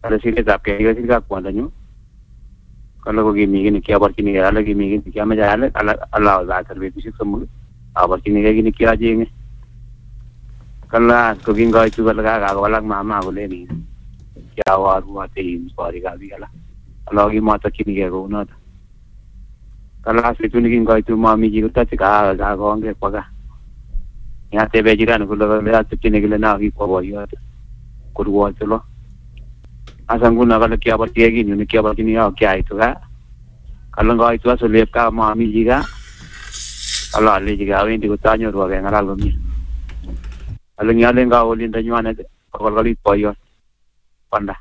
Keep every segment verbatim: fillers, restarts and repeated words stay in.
kale siretab kei kasirkab kwandanyu kale kokimi kii nekiaborchinigei ale kimi kii nekiameche ale ala atar betusiek somok aborchinigei kii nekiacheng'e kale kokingoitu kole kakakowalak mama kolen kiawarwote in korikab biik alak ale kimatokchinigei kounoto kale betut nekingoitu mami chi kotache kakongei kwo gaa yatebe jirani kole kole atepchini kile na kikwo boiyot kurwote lo asa nguno kale kiaborchigei kii nyu kiaborchinigei kiaitu gaa kale ngoitu asolep kaa mami chi gaa kale alechi kawendi kotanyoru akeng'alal komie kale ngalen kaolindanywanet kokolkolit boiyot kwanda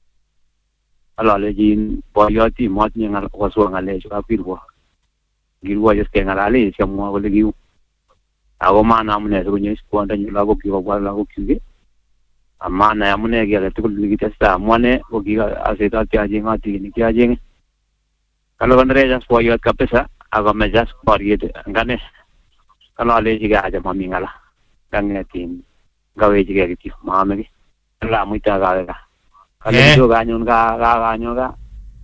kale alechi boiyot matinye ng'al koswo ng'alechu kapkirwok ngirwoche sikeng'alale siamwa kole kiu ako maana amune sikonyo kwondanyu lagokchuk kobwa lagokchuk amana amune ki age tugul nekitestai amwane ko kikasetoti acheng'oti kii nekiacheng'e kale konerechas boiyot kabisa akomechas boriet ngane kale alechigei acha mami ng'ala kang'etin ngawechigei kityo maame ki kale amuite akawe gaa kale kidogo anyun kakanyo gaa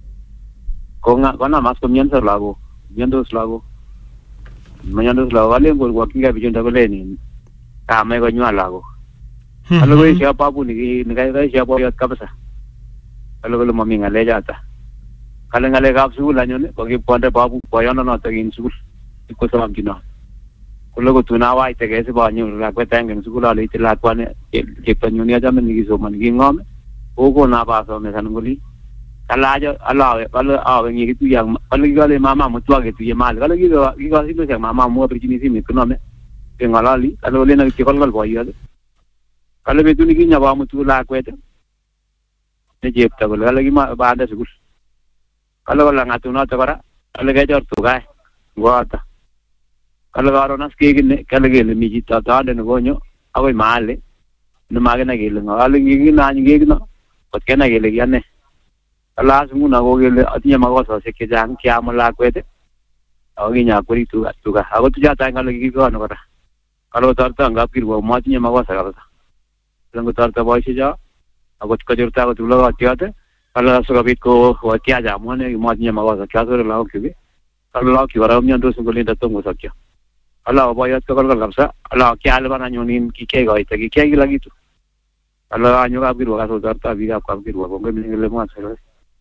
konam as komionso lagok miondos lagok miondos lagok alen korwokyingei bichundo kolen kamach konywa lagok kale koesio babu nikaesio boiyot kabisa kale kole mami ng'alechoto kale ng'alekab sukul anyun kokipkonde babu boyononoto in sukul ipkosomchinot kole kotun awaitegei sibanyoru lakwet agenge eng sukul aleite lakwani cheptonyun achame nikisomoni king'om kokono basomesan ngolin kale acho alawe kale awe ngekituye kale kikale mama mutwa ketuye mali kale kikasinosi ak mama amu apirchini simet konome keng'ololi kale kolen akityo kolkol boiyot kale betut nikinye bamutu lakwet ne chepto kole kale kimabande sukul kale kolang'atunoto kora kale kechor tugai ngoto kale karon as kekine kale kele mi chito tonde nekonyo akoi mahali nemakinai kele ng'o kale ngikino any kekino kot kenai kele kiane kale as nguno ko kele atinye makososiek chechang kiamu lakwet ako kinyakweri tuga ako tuchoto any kale kikikono kora kale kotoreto kapkirwok matinye makosa kabisa kale ngotoreto boisiecho akot kochurto akot ulokotiot kale asikobit kotiach amun matinye makosa kiasore lagokchuk kale lagokchuk kora komiondos ngolinda tom kosopcho kale ako boiyot kokolkol kabisa kale kialipan anyun in kikekoito kikiyai kila kitu kale anyo kapkirwok asotoreto biikab kapkirwok kongoi mising kele mwae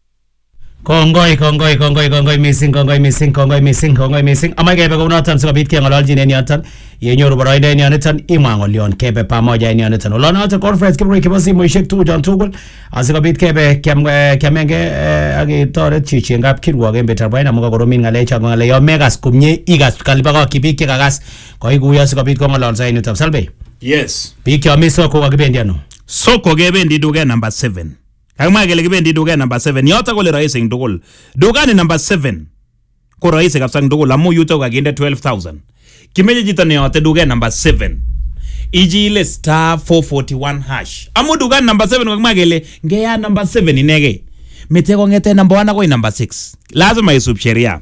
Kongoi, kongoi, kongoi, kongoi missing, kongoi missing, kongoi missing, kongoi missing. Amai kebe kounoton sikobit keng'ololchin en yoton. Yenyoru boroindo en yoton imwa ng'olyon kebe pamoja en yoton. Olonoton conference kibroi kibo simoisiek tuguchon tugul asikobit kebe kiamenge ak ketoret chichi en kapkirwok en betutab raini amu kakoromin ng'alechon ng'ale yo mekas komie ikas kalibakokyi biik chekakas koikuyo sikobit kong'ololso en yuton. Salbe. Yes. Biik chomi soko kakibendi ano? Soko kebendi duket number seven. Kakimwa kele kibendi duket number seven. Yoto kole rahisi eng tugul. Dukani number seven. Ko rahisi kabisa eng tugul amu yuto kakinde twelve thousand. Kimeche chito neyote duket number seven. Ichile star four forty-one hash. Amu dukani number seven kakimwa kele ngeya number seven inegei. Mete kong'ete number one akoi number six. Lazima isub sheria.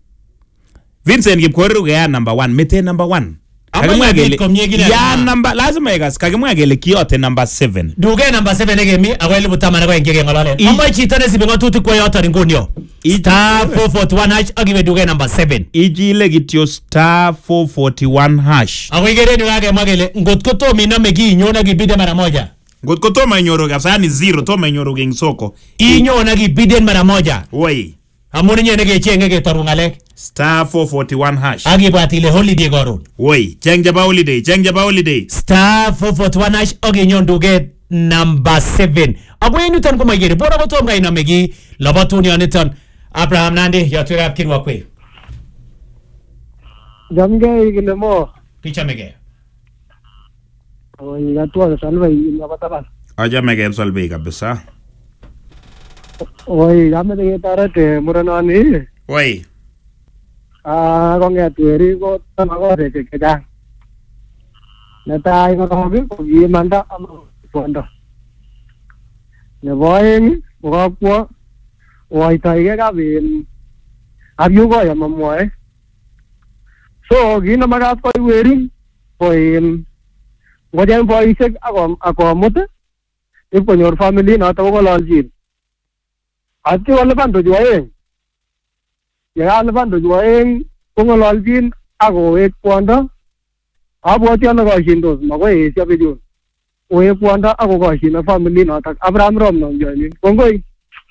Vincent Kipkorir ngeya number one. Mete number one. Kakimwa kele ya number lazima ikas kakimwa kele kiyote number seven. Duke number seven egemi ako elibu taman ako engege ng'olole. Amoi chito nesibi ng'otutik kwa yoton inguni star four forty-one hash akibe duke number seven. Ichile kityo star four forty-one hash. Ako igereni kakemwa kele ngot ko tomo inome ki inyon akibide mara moja. Ngot ko tomo inyoru kabisa yani zero tomo inyoru king soko. Inyon akibiden mara moja. Woi. Amun inye nekechenge ketoru ng'alek. Star four forty-one hash. Akibwat ile holiday koron. Woi, cheng jaba holiday, cheng jaba holiday. Star four forty-one hash akinyon duket number seven. Ako en yuton ko maikere bora ko tom kainome ki lobotun yoniton. Abraham Nandi yotwekab kirwok kwe. Jamgei kile mo. Kichamege. Oi, yatwa salve ngabataban. Ajamege salve kabisa. Oi, yamete ketarete muranani. Woi. Ah, kong'etweri ko tamakore chechang. Netai korok ko kimanda kwondo. Nebo oeng kokakwo waitoigei kabin ak yu koyam amwoe. So kit nemakat koik weri ko in ngocheng boisiek akomut ipkonyor family noto kong'ololchin Ati walipan to juaeng. Ya lipan to juaeng kongololchin akowek kwondo. Abwoti ano koshindos makoi esyo bichun. Owek kwondo akokoshin na family notok Abraham Romnong joinin. Kongoi.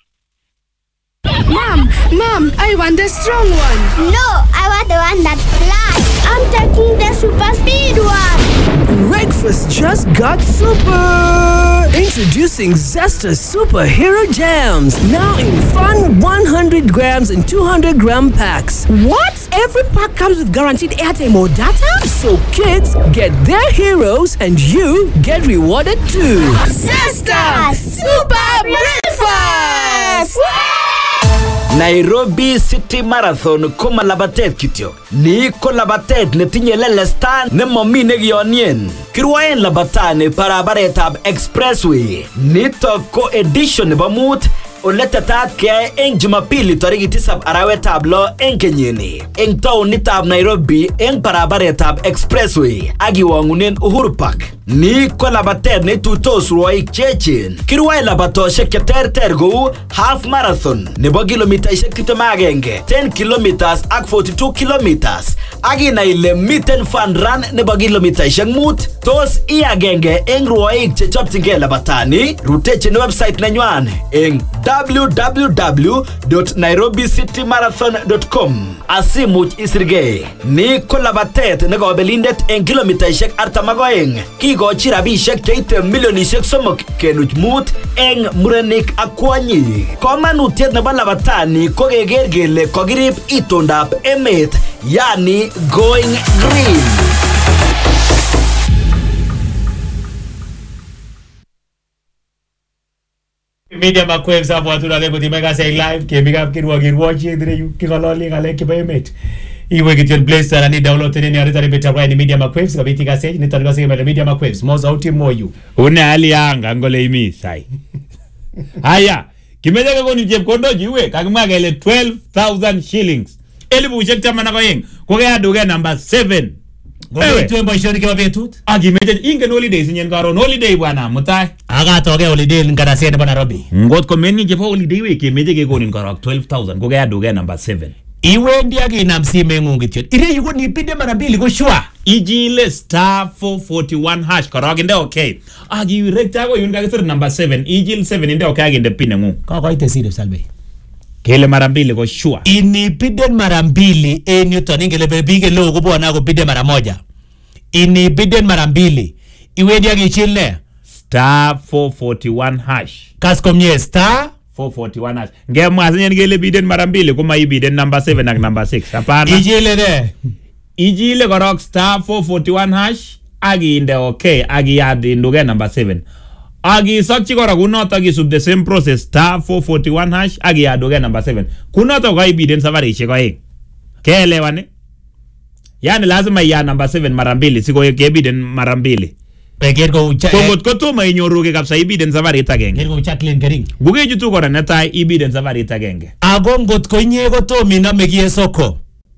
Mom, Mom, I want the strong one. No, I want the one that flies. I'm taking the super speed one. Breakfast just got super! Introducing Zesta Superhero Jams. Now in fun one hundred grams and two hundred gram packs. What? Every pack comes with guaranteed airtime or data? So kids get their heroes and you get rewarded too. Zesta Super Breakfast! Nairobi City Marathon ko malabatet kityo. Ni ko labatet netinye lelestan nemomi nekionien. Kirwaen labatani barabaretab Expressway. Nito ko edition nebo mut oletetat kyae eng Jumapili tariki tisab arawetab lo eng kenyini. Eng taonitab Nairobi eng barabaretab Expressway akiwangunen Uhuru Park. Ni ko labatet neituitos rwoik chechen. Kirwae labatoshek cheterter kou half marathon nebo kilomitaishek tiptem ak agenge, ten kilometers ak forty-two kilometers. Akina ile miten fun run nebo kilomitaishek mut. Tos i agenge eng rwoik chechopchingei labatani, rutechi website nenywan eng w w w dot nairobi city marathon dot com asimuch isirgei. Ni ko labatet nekobelindet eng kilomitaishek artam ak oeng. Kikochi rabishek cheite milionishek somok kenuch mut eng murenik ak kwonyik. Komanutiet nebo labatani ko keker kele kokirib itondab emet, yani going green. Media makwem sa watu na lego timeka say live kemika kirwa kirwa chidre yu kikololi ngale kiba emet. Iwe kityon place sana ni download tene ni arita repeta kwa ni media makwem kabiti ka say ni tanika say media makwem mo sauti moyu. Une hali yanga ngole imi sai. Haya, kimeja kwa ni chepkondo jiwe kakimwa kele twelve thousand shillings. Elibu chekta manako yeng. Kwa kaya duge number seven. Gobe tuembo ishoni kwa betut. Agi meja ingen holidays nyen karon holiday bwana mutai. Aga toge holiday ngara siende bwana Nairobi. Ngot ko meni jepo holiday we kemeje ke konin karak twelve thousand. Kwa kaya duge number seven. Iwe ndi akinam sime ngungu kityon. Ire yuko nipide mara mbili ko sure. Ijile star four forty-one hash karak inde okay. Agi rekta ko yun kakisir number seven. Ijil seven inde okay aginde pine ngungu. Kaka ite sire salve. Kele mara mbili ko sure. Inipide mara mbili e Newton ingele bebige lo kubo na kupide mara moja. Inipide mara mbili. Iwe ndi akichile star four forty-one hash. Kaskomye star four forty-one hash. Nge mwazinye ngele biden mara mbili kuma ibiden number seven ak number six. Hapana. Ijile de. Ijile korok star four forty-one hash. Agi inde okay. Agi adi nduge number seven. Agi sakchi korok unot agi sub the same process star four forty-one hash. Agi aduge number seven. Kunot kwa ibiden safari ishe kwa hii. Kele wane? Yani lazima ya number seven mara mbili. Siko ibiden mara mbili. Peker ko ucha. Kongot ko tuma inyoruge kapsa ibiden safari itagenge. Peker ko ucha clean kering. Guge jutu kora netai ibiden safari itagenge. Ago ngot ko inye ko tomi na megie soko.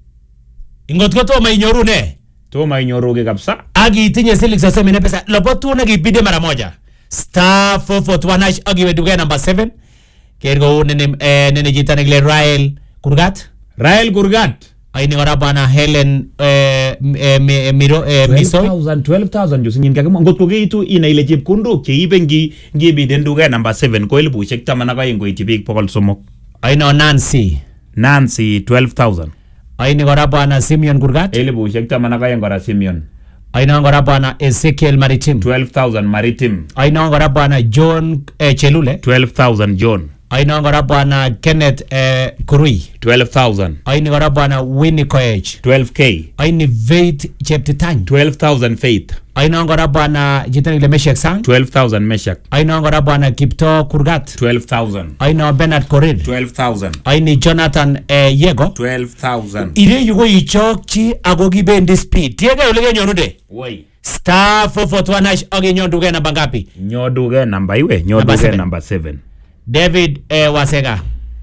Ngot ko toma inyoru ne. Toma inyoruge kapsa. Agi itinye silik sa semine pesa. Lopotu na gibide mara moja. Star four forty-one hash. Agi weduge number seven. Peker ko nene eh, nene jita negle Rael Kurgat. Rael Kurgat. Aini ngora bana Helen eh, eh, Miro eh, Misoy twelve thousand jusi nyinga kama ngot ko gitu ina ile chepkondok che ibe ngi ngi biden duga number seven ko elibu shek tamana ka ingo itibik pokol somok. Aino Nancy Nancy twelve thousand. Aini ngora bana Simeon Kurgat elibu shek tamana ka ngora Simeon. Aino ngora bana Ezekiel Maritim twelve thousand Maritim. Aino ngora bana John eh, Chelule twelve thousand John. Aino ngora bana Kenneth eh, Kurui twelve thousand. Aini ngora bana Winnie Koech twelve K. Aini Faith Cheptitany twelve thousand Faith. Aino ngora bana jitani le Meshak Sang twelve thousand Meshak. Aino ngora bana Kipto Kurgat twelve thousand. Aino Bernard Korir twelve thousand. Aini Jonathan eh, Yego twelve thousand. Ire yugo ichokchi ago gibendi speed tiege ulege nyonude Woi star four forty-one hash agi nyonduge na bangapi nyoduge number iwe nyoduge number seven. David eh, Wasega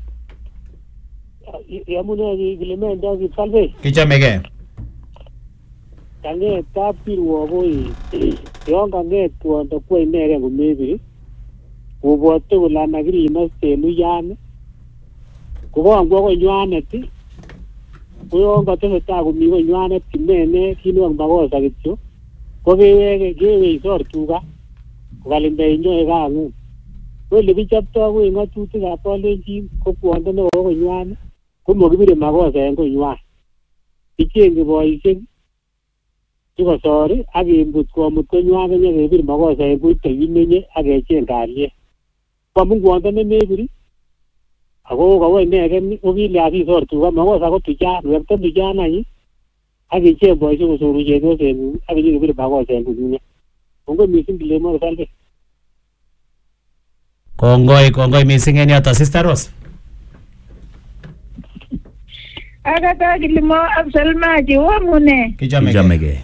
Yamune gilimenda gisalve. Kichamege Kange tapirwo boy. Yon kange tuondo kwa inere ngumebiri. Ubote ulana gili no selu yan. kokongwo konywanet koyon kotesetai komi konywanet kimene kinwang makosa kityo kokeweke kewe isor tuga kokalimbe inyoe kang'ung kole kichoptoi ko eng ng'atutikab kalenjin ko kwondo nebo konywan komokibire makosa eng konywan kicheng'e boisiek sikosor ak kembut komut konywan nyekebir makosa eng koito kimenye ak kecheng kalyet kwamun kwondo nemebiri ako kawo inegen kokile asisor tuga makosa ko tuchan wekto tuchan any ak icheng boisiek kosoru chepyoset ak nyekebir makosa eng konywan kongoi mising Kilemo Salve. Kongoi, kongoi mising en yoto Sister Rose. Agata Kilemo Absalmaji wamune. Kijamege.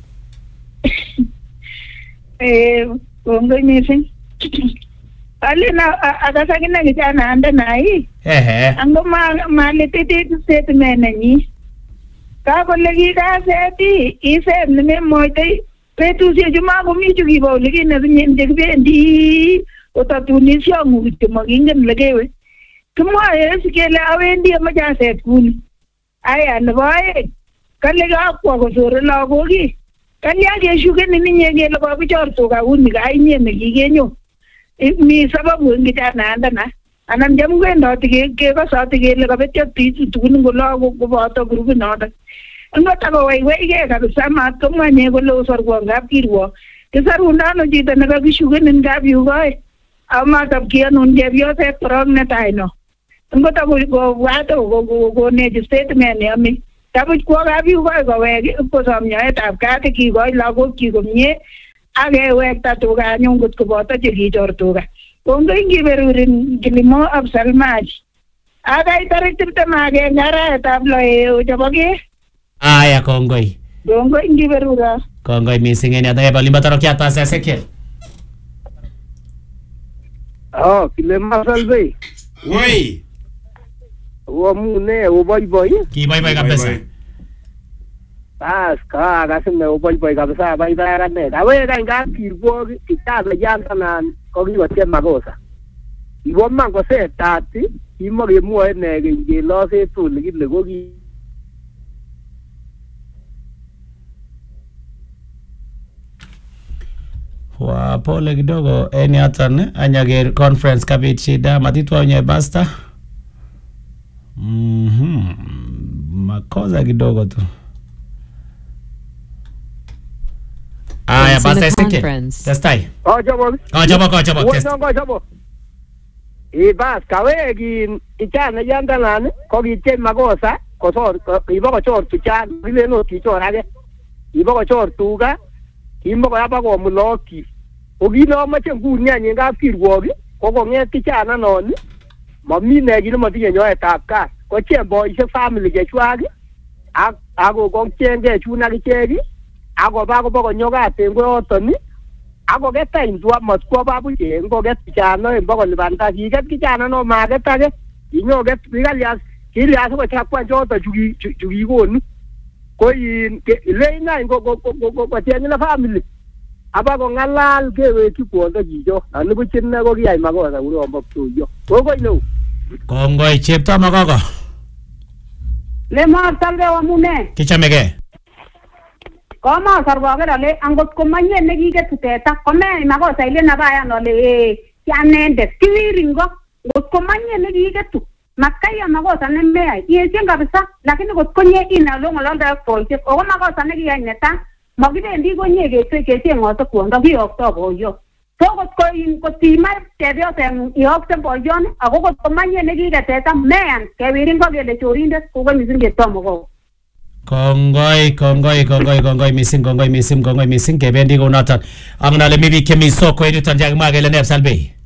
Eh, kongoi mising. Alina agata kina kijana anda nai. Ehe. Ango ma malititi statement nanyi. Ka kolegi ka seti isem nime moite petu si juma komi chuki ba legi na nje bendi otatunisha ngute magingen legewe. Kumwae sikele awendi amaja set kuni. Aya nabae kalega kwa kosore lagogi. Kanya geshuke ni nyege lo ba bichor to ka uni ga inye megigenyo. Mi sababu ngita anda na anan jam gwendo tige ke ko sa tige le ka betya titu tukun ngolo ko boto group nota. Ngota ko wai wai ge ka sama to manye ko lo sor ko ngap kirwo. Kesaru ndano jita na ka bishuke ni ngap yu goy. Ama tab kia nun je bio se prong na taino. Ngota ko go wato go go go ne statement ne ami. Tabu ko ga bi go go we ko som nya tab ka te ki go la go ki go nye age we ta to ga nyung gut ko bota je gi jor to ga. Kongo ingi berurin Kilemo Absalmaj. Aga itarektir te mage ngara tab lo e jabage. Aya kongoi. Kongo ingi berura. Kongoi mising en yoto balimba tarokia ta Ezekiel. Oh, Kilemo Salve. Woi. Wamune uboyboy. Ki boyboy kabisa. Bas ka kasime uboyboy kabisa baibara ne. Awe kan ga kirbo kitaba yantanan ko kiwotie makosa. Iwo man ko se tati imo ke muoe ne ke lo se tu le ko ki Wa pole kidogo eni hatan anyage conference kabit shida matitwa wenye basta. Mhm. Makosa kidogo tu. Aya basta Ezekiel. Testai. Oh jabo. Oh jabo ko jabo test. Wo jabo. E bas kawe gi ichana yanda nane ko gi te makosa ko sor ibo ko chor tu chan ile no ti chor age. Ibo ko chor tuga imbo ko yapa ko muloki. Ogino mache ngunya nyinga kirwogi ko ko nge tichana non mami ne gi mo tinye nyoe tapka ko chembo ise family ge chwagi ak ago ko chenge chuna gi chegi ago ba ko ko nyoga tengwe otoni ago geta indwa matko babu je ngo get tichana imbo ko libanta gi get tichana no ma get age inyo get bigalias kilias ko chakwa joto jugi jugi gonu ko yin leina ngo go go go ko tiene la family aba ko ngalal kewe kikondo jijo anu ko chinna ko kiyai makosa ulo mbapto yo ko ko no Kongoi chepto makoko. Le ma salve wamune. Kichamege. Koma sarwa ga le angot ko manye ne gi get teta ko me makosa ile na baya no le yanende kiwiringo ngot ko manye ne gi get makaya makosa ne me ye chenga bisa lakini ngot ko nye ina lo ngolonda polje ko makosa ne gi yaneta magide ndi ko nye ge ke ke ngoto ko ndo gi okto boyo so ko ko in ko timar tebyo ten yokte boyon ago ko manye ne gi gateta men ke wirin ko gele chorinde ko ko misin ge tomo ko Kongoi kongoi kongoi kongoi mising kongoi mising kongoi mising kebendi ko noton ang nale mibi kemi soko edu tan jag magele nef salbe.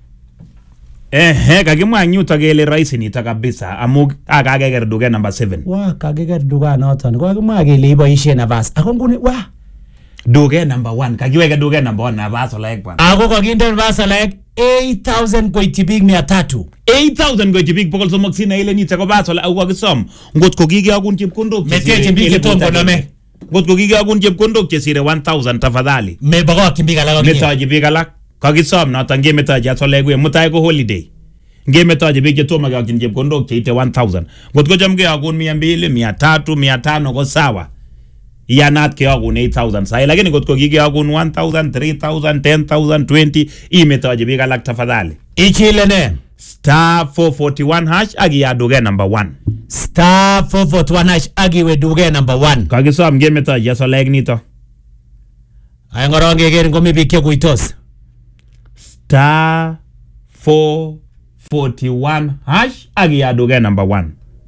Eh eh kakimwa nyuta gele rais nita kabisa amu akageger duga number seven. Wa kageger duga noton ko kakimwa gele iboishe nafas ako nguni wa duga number one kakiweka duga number one nafas like bwana. Ako kakinde nafas like eight thousand ko itibik mia tatu. eight thousand ko itibik pokol somok sina ile nita ko baso la uwa kisom ngot ko gigi akun chepkondok metie chimbiki tombo nome ngot ko gigi akun chepkondok chesire one thousand tafadhali me bago kimbika la meta jibika la kakisom noton ngemeta jatole kwe mutai ko holiday Ngemetoje biik che tomo keyokyin chepkondok cheite one thousand. Ngotko cham keyokun mia mbili, mia tatu, mia tano ko sawa. Iyanat keyokun eight thousand sai, lakini ngotko kikeyokun one thousand, three thousand, ten thousand, twenty, imetoje biik alak tafadhali. Ichile ne Star four forty-one hash agiya duge number one. Star four forty-one hash agiwe duge number one. Kagisom ngemetoje yasolek nito. Ay ngorong geger ngomi biik chekuitos. Star four forty-one hash agiya duge number one.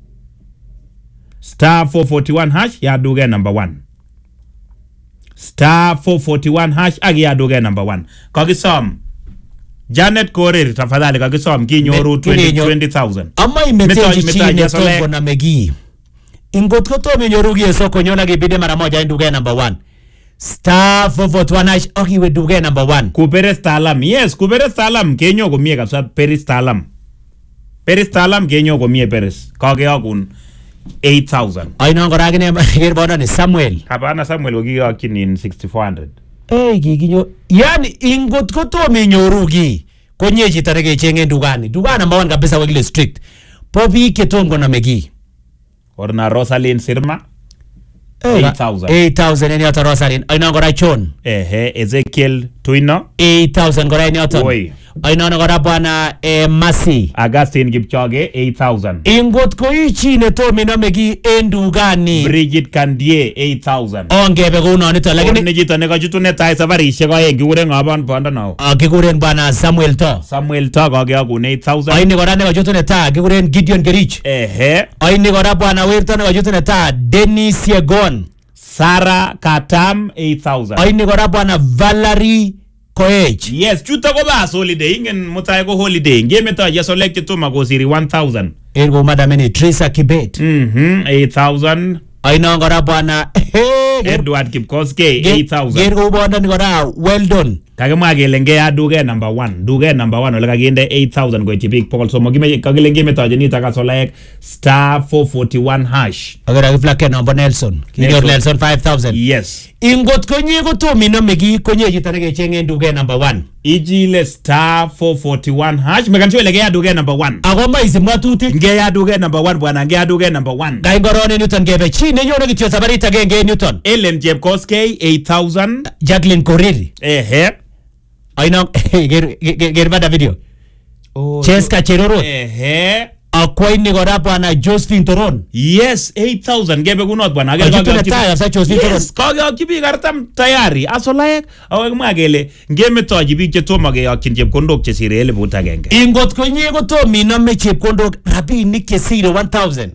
Star four forty-one hash ya duge number one. Star four forty-one hash agiya duge number one. Kagisom Janet Korir tafadhali kagisom kinyoru twenty thousand. Ama imeteji chini tongo na megi. Ingot ko to menyoru gi soko nyona gibide mara moja duge number one. Star four forty-one hash agiwe duge number one. Kupere stalam. Yes, kupere stalam kenyo komie kabisa peri stalam. Peri stalam kenyo komie peris. Kageyokun eight thousand. Ay no ngora gine gerboda ni Samuel. Hapana Samuel ogiyokyin in sixty-four hundred. Eh giginyo yani ingot ko to menyoru gi konye chitarege chenge dugani. Dugana number one kabisa wagile strict. Popi ketongo na megi. Orna Rosalind Sirma eight thousand. eight thousand any other Rosalind. Ay no ngora chon. Ehe Ezekiel Tuino eight thousand ngora any other. Oi. Ay no ngora bwana eh Masi. Augustine Kipchoge eight thousand. Ingot ko ichi ne to minomegi endugani. Bridget Kandie eight thousand. Ongebe kuno nito lakini ni jito ne kajutune tai safarishek aeng kiguren ngaban bondo nao. Ah kiguren bwana Samuel To. Samuel To kageyokun eight thousand. Ay ni kora ne kajutune ta kiguren Gideon Gerich. Ehe. Ay ni kora bwana Werto ne kajutune ta Dennis Yegon. Sarah Katam eight thousand. Ay ni kora bwana Valerie Koech. Yes, chuta ko ba holiday ingen mutai ko holiday. Ngemeta yasolek chituma ko siri one thousand. Ergo madam ni Teresa Kibet. Mhm, eight thousand. Ay no ngora bwana Edward Kipkoske eight thousand. Gergo bwana ni ngora well done. Kagema kele ngeya duge number one. Duge number one ole kaginde eight thousand ko chipik pokol somo gime kagile ngemeta nita kasolek star four forty-one hash. Agora giflake number Nelson. Kinyor Nelson five thousand. Yes. Ingot konye ko to minomegi konye chitarege chenge duge number one. Ijile star four forty-one hash mekancho ile ngeya duge number one. Agoma isimwatuti ngeya duge number one bwana ngeya duge number one. Dai ngorone Newton gebe chine nyone kityo sabarita genge Newton. Ellen Jepkoske eight thousand. Jacqueline Koriri. Ehe. Ay no ger ger bada video. Oh. Cheska Cheroro. Ehe. Akwai ni gora bwana Josephine Toron. Yes, eight thousand gebe kunot bwana. Agitune taya sa Josephine Toron. Yes, kage kibi gartam tayari. Asolaek awek magele ngeme toji biik che tomo keyokyin chepkondok che sire eliput agenge. Ingot konye ko to minome chepkondok rabinik che sire one thousand.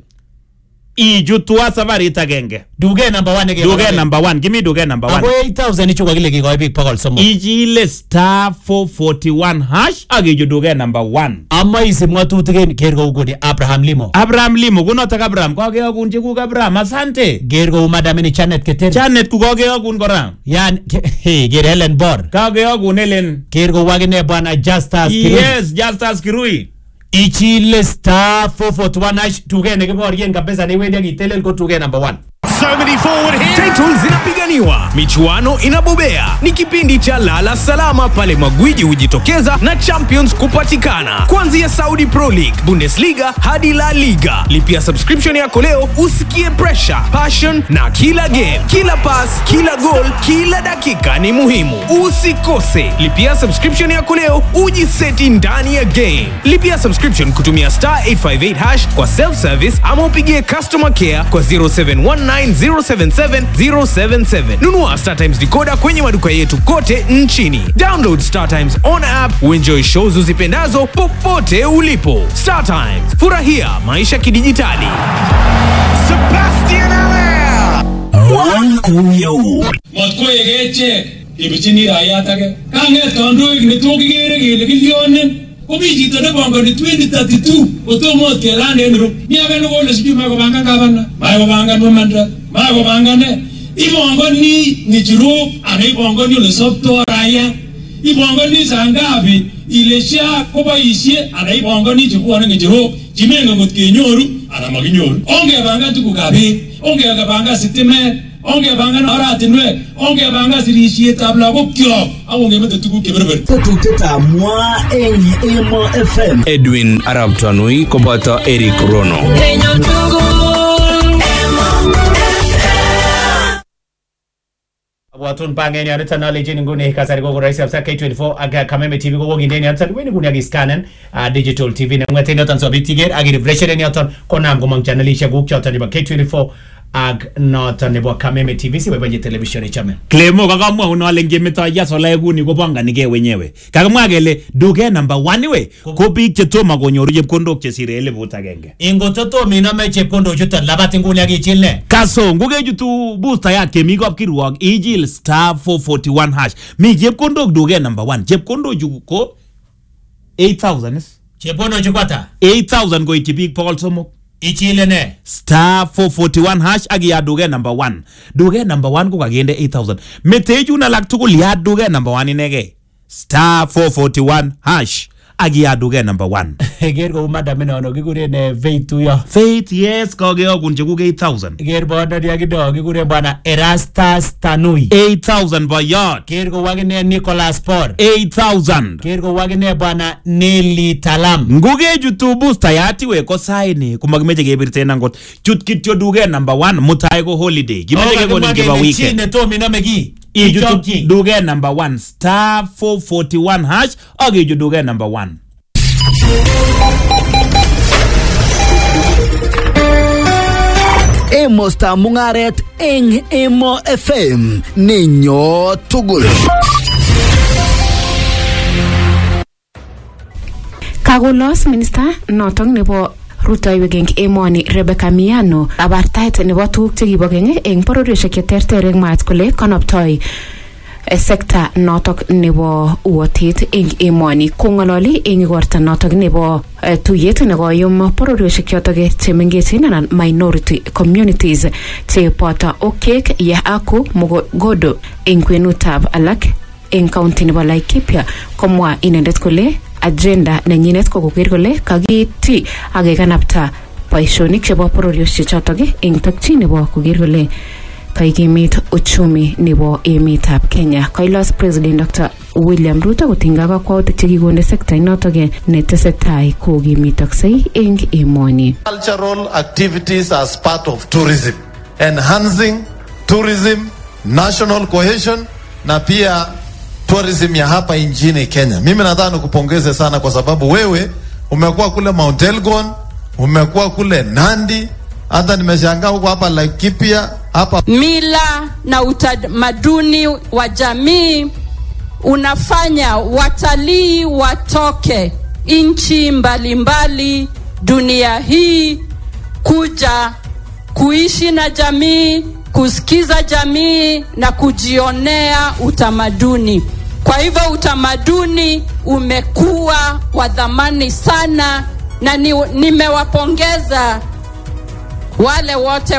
Ijutwa safarit agenge. Duge number one again. Duge number one. Give me duge number one. Ako eight thousand ichu kagile kikoi big pokol somo. Ijile star four forty-one hash agiju duge number one. Ama isimwa tutugen kergo ugodi Abraham Limo. Abraham Limo kunotak Abraham kageyokun chekuk Abraham asante. Gergo madam ni Janet Keter. Janet kukageyokun kora. Yan hey ger Helen Bor. Kageyokun Helen. Kergo wagine bwana Justus Kirui. Yes, Justus Kirui. Ichile star four forty-one hash tuge negeborien kabisa ni wendi agitelel ko tuge number one. So many forward here. Titles zinapiganiwa, michuano inabobea. Ni kipindi cha lala salama pale magwiji hujitokeza na champions kupatikana. Kuanzia Saudi Pro League, Bundesliga hadi La Liga. Lipia subscription yako leo usikie pressure, passion na kila game, kila pass, kila goal, kila dakika ni muhimu. Usikose. Lipia subscription yako leo ujiseti ndani ya game. Lipia subscription kutumia star eight five eight hash kwa self service ama upigie customer care kwa zero seven one nine zero seven seven zero seven seven. Nunua Star Times decoder kwenye maduka yetu kote nchini. Download Star Times on app, uenjoy shows uzipendazo popote ulipo. Star Times, furahia maisha kidijitali. Sebastian Allaire. Mwankuyo. Motko yegeche ibichini rayat age. Kanget kandoik ne tokigere kele kilyonen. Komi chito ne bangani twenty thirty-two kotomo kelane enro. Ni age no kole siju mako banga gavana. Mako banga nomandra. Mako banga ne. Ibongoni ni jirop ane ibongoni ole sopto raya. Ibongoni sangabi ilesha kobaishie ane ibongoni chukua ne jirop. Jimenga mutkenyoru ana maginyoru. Onge banga tukugabe. Onge banga sitime. ongepangan oratinwek, ongepangan sirisietab lagokyok, ak ongemete tuguk cheberber. Tetutietab mwa eng Emo F M. Edwin Arab Tanui koboto Eric Rono. Kenyor tugul Emo F M. Watun pangeni anita knowledge ngune kasari gogo raisi afsa K twenty-four aga Kameme T V gogo ngindeni anita weni ngune agi scannen digital T V na mwete notan so bitiger agi refresh ni notan konam gomang channel isha guk chotan ni ba K twenty-four ag notan ni ba Kameme T V si webenye television chame. Klemo kakamwa unole ngemeta ya sola eguni kopanganike wenyewe. Kakamwa kele duke number one we ko biik che toma konyoru chepkondok che sire elfu agenge. Ingototo minome chepkondok chuton labati nguni agi chilne. Kaso ngukejutu booster yake mi kapkirwok ijil star four forty-one hash. Mi chepkondok duke number one. Chepkondok chu ko eight thousand is. Chepkondok chu kwata? eight thousand ko iti biik Paul Somok. Ichile ne? Star four forty-one hash agi ya duke number one. Duke number one ko kagende eight thousand. Meteju na lak tukul ya duke number one inege. Star four forty-one hash agi ya duke number one. Ger ko madam no no gigure ne Faith tu yo. Faith yes ko ge ogun che ku eight thousand. Ger boda dia gido gigure bwana Erastus Tanui eight thousand by yard. Ger ko wagene Nicholas Por eight thousand. Ger ko wagene bwana Nelly Talam. Nguge jutu booster yati we ko saini kumagimeje gebirte nangot chut kityo duke number one mutai ko holiday. Gimeje ko ni giba weekend. Chine to minamegi. Ijutu duke number one star four forty-one hash agi ju duke number one. Emo sta mungaret eng Emo F M ninyo tugul. Kagolos minister notong nebo rutoiwek eng emoni Rebecca Miano abartaet nebo tuguk chekibo keny eng pororiosiek cheterter eng mwaat kole konoptoi sekta notok nebo uotet eng emoni kongololi eng igorta notok nebo tuyet nekoyum pororiosiek chotok chemengechen anan minority communities cheboto Okek, Yahaku, Mogodo eng kwenutab alak eng county nebo Laikipia komwa inendet kole agenda nenyinet ko koker kole kakiti akekanapta boisionik chebo pororiosiek chotok eng tokyi nebo koker kole kaikimit uchumi nebo emetab Kenya. Kailos President Doctor William Ruto kotinga kakwautik chekikonde sekta inotok netesetai kokimitoksei eng emoni. Cultural activities as part of tourism, enhancing tourism, national cohesion na pia tourism ya hapa nchini Kenya. Mimi nadhani nikupongeze sana kwa sababu wewe umekuwa kule Mount Elgon, umekuwa kule Nandi, hata nimeshangaa huko hapa Laikipia hapa. Mila na utamaduni wa jamii unafanya watalii watoke nchi mbalimbali dunia hii kuja kuishi na jamii, kusikiza jamii na kujionea utamaduni. Kwa hivyo utamaduni umekuwa wa dhamani sana na ni, nimewapongeza wale wote